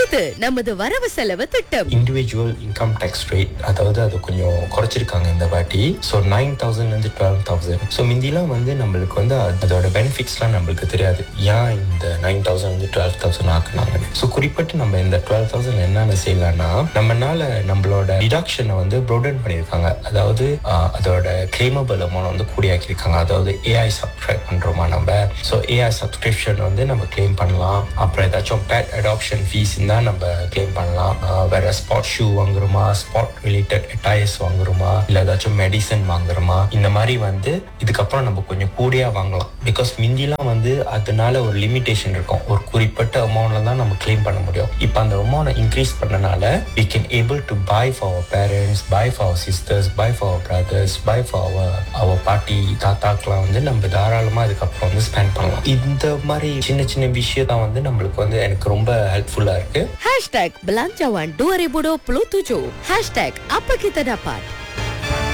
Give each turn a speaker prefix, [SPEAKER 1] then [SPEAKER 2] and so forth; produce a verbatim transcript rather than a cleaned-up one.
[SPEAKER 1] இது நமது வரவு செலவு திட்டம்.
[SPEAKER 2] இண்டிவிஜுவல் இன்கம் டேக்ஸ் ரேட் அதாவது அது கொஞ்சம் குறைச்சிருக்காங்க இந்த வாட்டி. ஸோ நைன் தௌசண்ட் வந்து டுவெல் தௌசண்ட். ஸோ முந்திலாம் வந்து நம்மளுக்கு வந்து அதோட பெனிஃபிட்ஸ்லாம் நம்மளுக்கு தெரியாது, ஏன் இந்த நைன் தௌசண்ட் வந்து டுவெல் தௌசண்ட் ஆக்குனாங்கன்னு. ஸோ குறிப்பிட்டு நம்ம இந்த டுவெல் தௌசண்ட் என்னென்ன செய்யலாம்னா, நம்மளால நம்மளோட டிடக்ஷனை வந்து ப்ரோடன் பண்ணியிருக்காங்க. அதாவது ஆஹ், அதோட கிளைமபிள் அமௌண்ட் வந்து கூடியாக்கியிருக்காங்க. அதாவது ஏஐ சப்ஸ்கிரைப் பண்றோமா நம்ம, ஸோ ஏஐ சப்ஸ்கிரிப்ஷன் வந்து நம்ம கிளைம் பண்ணலாம். அப்புறம் ஏதாச்சும் பேட் அடாப்ஷன் ஃபீஸ் தான் நம்ம கிளைம் பண்ணலாம். ஆஹ், வேற spot shoe வாங்குறோமா, spot related attires வாங்குறோமா, இல்ல ஏதாச்சும் மெடிசன் வாங்குறோமா, இந்த மாதிரி வந்து இதுக்கப்புறம் நம்ம கொஞ்சம் கூடியா வாங்கலாம். பிகாஸ் மிந்திலாம் வந்து அதனால ஒரு லிமிடேஷன் இருக்கும், ஒரு குறிப்பிட்ட அமௌண்ட்ல தான் நம்ம கிளைம் பண்ண முடியும். இப்போ அந்த அமௌண்ட் இன்க்ரீஸ் பண்ணனால we can able to buy for our parents, buy for our sisters, buy for our brothers, buy for our our பாட்டி தாத்தாக்கெல்லாம் வந்து நம்ம தாராளமா இதுக்கப்புறம் வந்து ஸ்பெண்ட் பண்ணலாம். இந்த மாதிரி சின்ன சின்ன விஷயம் தான் வந்து நம்மளுக்கு வந்து எனக்கு ரொம்ப ஹெல்ப்ஃபுல்லா இருக்கு.
[SPEAKER 1] Hashtag Belanjawan dua ribu dua puluh tujuh. Hashtag Apa Kita Dapat.